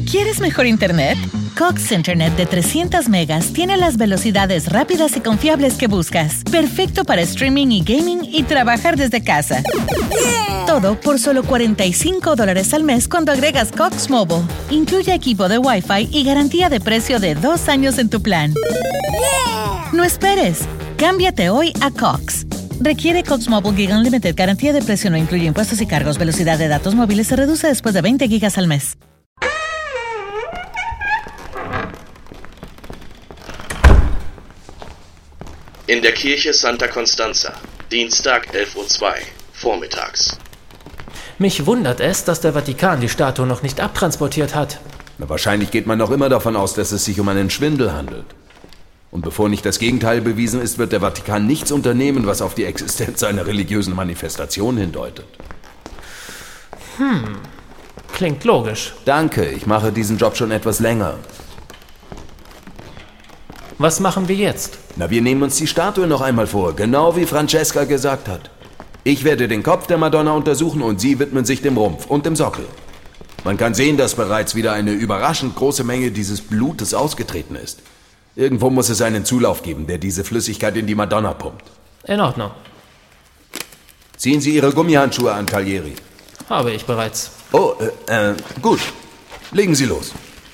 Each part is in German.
¿Quieres mejor internet? Cox Internet de 300 megas tiene las velocidades rápidas y confiables que buscas. Perfecto para streaming y gaming y trabajar desde casa. Todo por solo $45 al mes cuando agregas Cox Mobile. Incluye equipo de Wi-Fi y garantía de precio de 2 años en tu plan. No esperes. Cámbiate hoy a Cox. Requiere Cox Mobile Gig Unlimited. Garantía de precio no incluye impuestos y cargos. Velocidad de datos móviles se reduce después de 20 gigas al mes. In der Kirche Santa Constanza, Dienstag 11:02 Uhr, vormittags. Mich wundert es, dass der Vatikan die Statue noch nicht abtransportiert hat. Na, wahrscheinlich geht man noch immer davon aus, dass es sich um einen Schwindel handelt. Und bevor nicht das Gegenteil bewiesen ist, wird der Vatikan nichts unternehmen, was auf die Existenz einer religiösen Manifestation hindeutet. Klingt logisch. Danke, ich mache diesen Job schon etwas länger. Was machen wir jetzt? Na, wir nehmen uns die Statue noch einmal vor, genau wie Francesca gesagt hat. Ich werde den Kopf der Madonna untersuchen und Sie widmen sich dem Rumpf und dem Sockel. Man kann sehen, dass bereits wieder eine überraschend große Menge dieses Blutes ausgetreten ist. Irgendwo muss es einen Zulauf geben, der diese Flüssigkeit in die Madonna pumpt. In Ordnung. Ziehen Sie Ihre Gummihandschuhe an, Taglieri. Habe ich bereits. Oh, gut. Legen Sie los.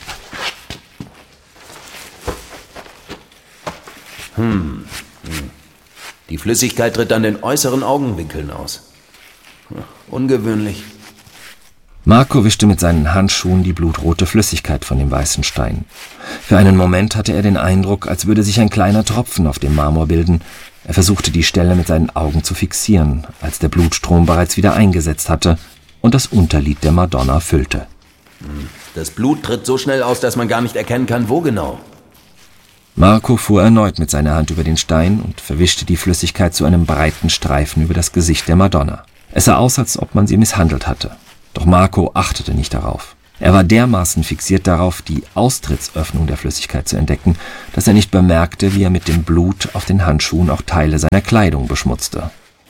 Die Flüssigkeit tritt an den äußeren Augenwinkeln aus. Ungewöhnlich. Marco wischte mit seinen Handschuhen die blutrote Flüssigkeit von dem weißen Stein. Für einen Moment hatte er den Eindruck, als würde sich ein kleiner Tropfen auf dem Marmor bilden. Er versuchte die Stelle mit seinen Augen zu fixieren, als der Blutstrom bereits wieder eingesetzt hatte und das Unterlid der Madonna füllte. Das Blut tritt so schnell aus, dass man gar nicht erkennen kann, wo genau. Marco fuhr erneut mit seiner Hand über den Stein und verwischte die Flüssigkeit zu einem breiten Streifen über das Gesicht der Madonna. Es sah aus, als ob man sie misshandelt hatte. Doch Marco achtete nicht darauf. Er war dermaßen fixiert darauf, die Austrittsöffnung der Flüssigkeit zu entdecken, dass er nicht bemerkte, wie er mit dem Blut auf den Handschuhen auch Teile seiner Kleidung beschmutzte.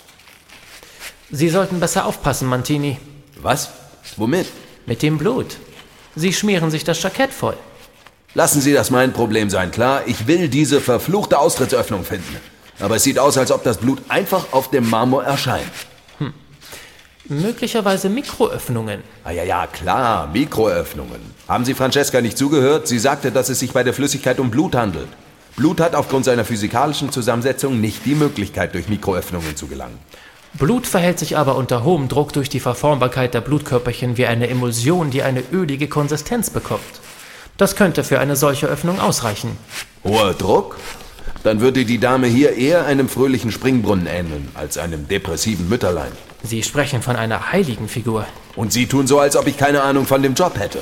Sie sollten besser aufpassen, Mantini. Was? Womit? Mit dem Blut. Sie schmieren sich das Jackett voll. Lassen Sie das mein Problem sein, klar? Ich will diese verfluchte Austrittsöffnung finden. Aber es sieht aus, als ob das Blut einfach auf dem Marmor erscheint. Möglicherweise Mikroöffnungen. Ja, klar, Mikroöffnungen. Haben Sie Francesca nicht zugehört? Sie sagte, dass es sich bei der Flüssigkeit um Blut handelt. Blut hat aufgrund seiner physikalischen Zusammensetzung nicht die Möglichkeit, durch Mikroöffnungen zu gelangen. Blut verhält sich aber unter hohem Druck durch die Verformbarkeit der Blutkörperchen wie eine Emulsion, die eine ölige Konsistenz bekommt. Das könnte für eine solche Öffnung ausreichen. Hoher Druck? Dann würde die Dame hier eher einem fröhlichen Springbrunnen ähneln, als einem depressiven Mütterlein. Sie sprechen von einer heiligen Figur. Und Sie tun so, als ob ich keine Ahnung von dem Job hätte.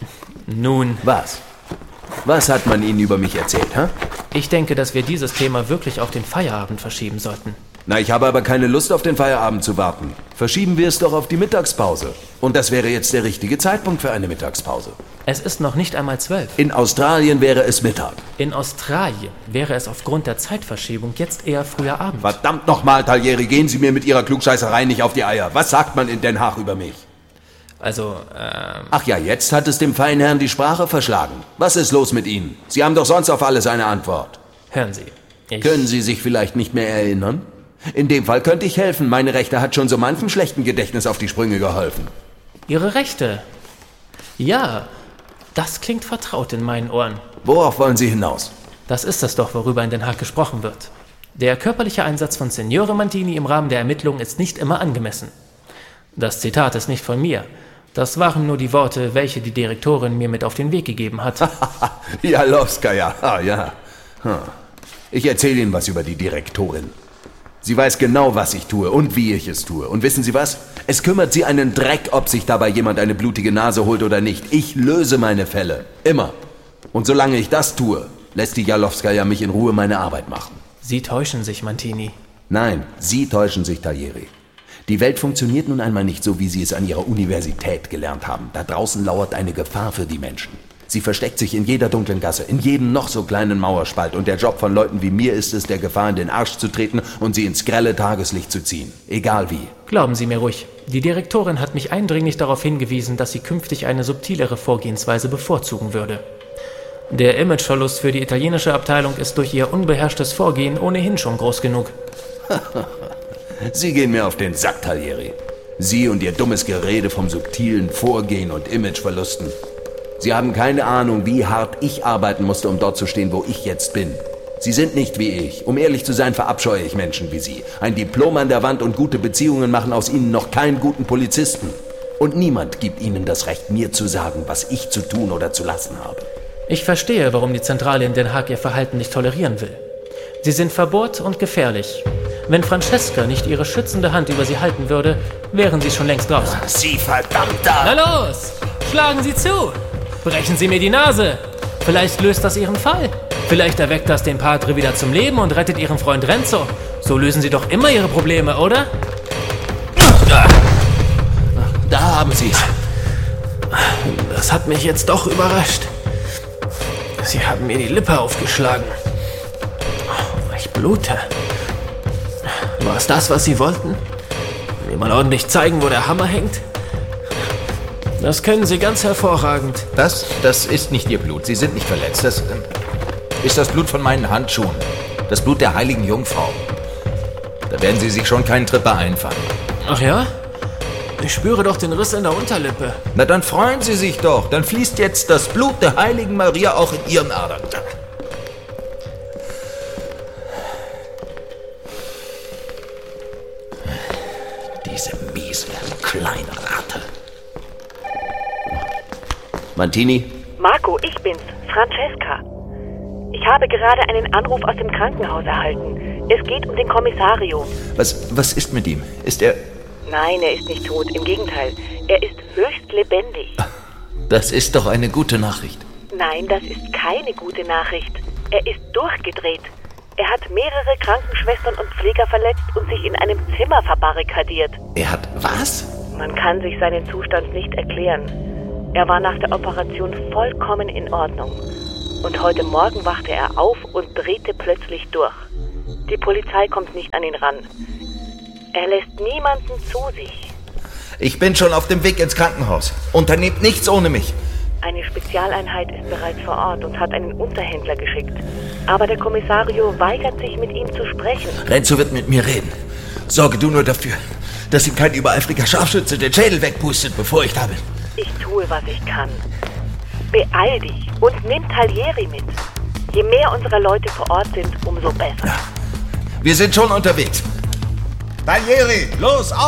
Nun, Was? Was hat man Ihnen über mich erzählt, hä? ich denke, dass wir dieses Thema wirklich auf den Feierabend verschieben sollten. Na, ich habe aber keine Lust, auf den Feierabend zu warten. Verschieben wir es doch auf die Mittagspause. Und das wäre jetzt der richtige Zeitpunkt für eine Mittagspause. Es ist noch nicht einmal 12. In Australien wäre es Mittag. In Australien wäre es aufgrund der Zeitverschiebung jetzt eher früher Abend. Verdammt nochmal, Taglieri, gehen Sie mir mit Ihrer Klugscheißerei nicht auf die Eier. Was sagt man in Den Haag über mich? Also, Ach ja, jetzt hat es dem feinen Herrn die Sprache verschlagen. Was ist los mit Ihnen? Sie haben doch sonst auf alles eine Antwort. hören Sie. Können Sie sich vielleicht nicht mehr erinnern? In dem Fall könnte ich helfen. Meine Rechte hat schon so manchem schlechten Gedächtnis auf die Sprünge geholfen. Ihre Rechte? Ja, das klingt vertraut in meinen Ohren. Worauf wollen Sie hinaus? Das ist es doch, worüber in Den Haag gesprochen wird. Der körperliche Einsatz von Signore Mantini im Rahmen der Ermittlungen ist nicht immer angemessen. Das Zitat ist nicht von mir. Das waren nur die Worte, welche die Direktorin mir mit auf den Weg gegeben hat. Jalowskaja, ja. Ich erzähle Ihnen was über die Direktorin. Sie weiß genau, was ich tue und wie ich es tue. Und wissen Sie was? Es kümmert Sie einen Dreck, ob sich dabei jemand eine blutige Nase holt oder nicht. Ich löse meine Fälle. Immer. Und solange ich das tue, lässt die Jalowskaja mich in Ruhe meine Arbeit machen. Sie täuschen sich, Mantini. Nein, Sie täuschen sich, Taglieri. Die Welt funktioniert nun einmal nicht so, wie Sie es an Ihrer Universität gelernt haben. Da draußen lauert eine Gefahr für die Menschen. Sie versteckt sich in jeder dunklen Gasse, in jedem noch so kleinen Mauerspalt. Und der Job von Leuten wie mir ist es, der Gefahr in den Arsch zu treten und sie ins grelle Tageslicht zu ziehen. Egal wie. Glauben Sie mir ruhig. Die Direktorin hat mich eindringlich darauf hingewiesen, dass sie künftig eine subtilere Vorgehensweise bevorzugen würde. Der Imageverlust für die italienische Abteilung ist durch ihr unbeherrschtes Vorgehen ohnehin schon groß genug. Sie gehen mir auf den Sack, Taglieri. Sie und Ihr dummes Gerede vom subtilen Vorgehen und Imageverlusten. Sie haben keine Ahnung, wie hart ich arbeiten musste, um dort zu stehen, wo ich jetzt bin. Sie sind nicht wie ich. Um ehrlich zu sein, verabscheue ich Menschen wie Sie. Ein Diplom an der Wand und gute Beziehungen machen aus Ihnen noch keinen guten Polizisten. Und niemand gibt Ihnen das Recht, mir zu sagen, was ich zu tun oder zu lassen habe. Ich verstehe, warum die Zentrale in Den Haag Ihr Verhalten nicht tolerieren will. Sie sind verbohrt und gefährlich. Wenn Francesca nicht ihre schützende Hand über Sie halten würde, wären Sie schon längst draußen. Sie verdammter! Na los! Schlagen Sie zu! Brechen Sie mir die Nase! Vielleicht löst das Ihren Fall. Vielleicht erweckt das den Padre wieder zum Leben und rettet Ihren Freund Renzo. So lösen Sie doch immer Ihre Probleme, oder? Da haben Sie es. Das hat mich jetzt doch überrascht. Sie haben mir die Lippe aufgeschlagen. Ich blute. War es das, was Sie wollten? Mir mal ordentlich zeigen, wo der Hammer hängt? Das können Sie ganz hervorragend. Das ist nicht Ihr Blut. Sie sind nicht verletzt. Das ist das Blut von meinen Handschuhen. Das Blut der heiligen Jungfrau. Da werden Sie sich schon keinen Tripper einfangen. Ach ja? Ich spüre doch den Riss in der Unterlippe. Na, dann freuen Sie sich doch. Dann fließt jetzt das Blut der heiligen Maria auch in Ihren Adern. Diese miese kleine Ratte. Mantini? Marco, ich bin's, Francesca. Ich habe gerade einen Anruf aus dem Krankenhaus erhalten. Es geht um den Kommissario. Was ist mit ihm? Ist er... Nein, er ist nicht tot. Im Gegenteil, er ist höchst lebendig. Das ist doch eine gute Nachricht. Nein, das ist keine gute Nachricht. Er ist durchgedreht. Er hat mehrere Krankenschwestern und Pfleger verletzt und sich in einem Zimmer verbarrikadiert. Er hat was? Man kann sich seinen Zustand nicht erklären. Er war nach der Operation vollkommen in Ordnung. Und heute Morgen wachte er auf und drehte plötzlich durch. Die Polizei kommt nicht an ihn ran. Er lässt niemanden zu sich. Ich bin schon auf dem Weg ins Krankenhaus. Unternehmt nichts ohne mich. Eine Spezialeinheit ist bereits vor Ort und hat einen Unterhändler geschickt. Aber der Kommissario weigert sich, mit ihm zu sprechen. Renzo wird mit mir reden. Sorge du nur dafür, dass ihm kein übereifriger Scharfschütze den Schädel wegpustet, bevor ich da bin. Ich tue, was ich kann. Beeil dich und nimm Taglieri mit. Je mehr unserer Leute vor Ort sind, umso besser. Ja. Wir sind schon unterwegs. Taglieri, los, auf!